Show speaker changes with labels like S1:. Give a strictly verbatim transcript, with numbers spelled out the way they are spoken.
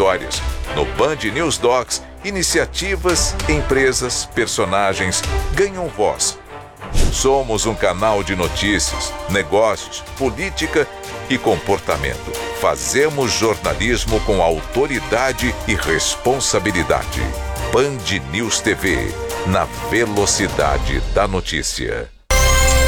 S1: histórias. No Band News Docs, iniciativas, empresas, personagens ganham voz. Somos um canal de notícias, negócios, política e comportamento. Fazemos jornalismo com autoridade e responsabilidade. Band News T V, na velocidade da notícia.